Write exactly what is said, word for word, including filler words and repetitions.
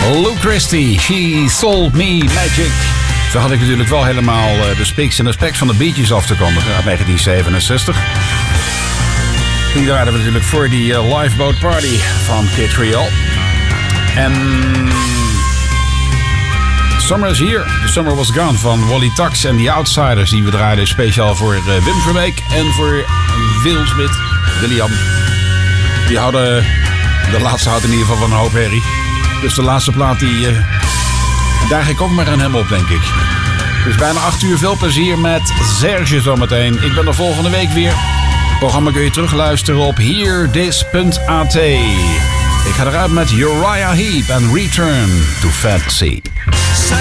Lou Christie, She Sold Me Magic. Zo had ik natuurlijk wel helemaal de spiks en de speks van de Bee Gees af te kondigen uit negentien zevenenzestig. Die draaiden we natuurlijk voor die uh, Lifeboat Party van Kid Creole. En Summer is Here, The Summer Was Gone van Wally Tax en The Outsiders. Die we draaiden speciaal voor uh, Wim Verbeek en voor Wil Smit, William. Die houden, de laatste houdt in ieder geval van een hoop herrie. Dus de laatste plaat die uh, daag ik ook maar aan hem op, denk ik. Dus bijna acht uur, veel plezier met Serge zometeen. Ik ben er volgende week weer. Het programma kun je terugluisteren op hearthis punt a t. Ik ga eruit met Uriah Heep en Return to Fantasy.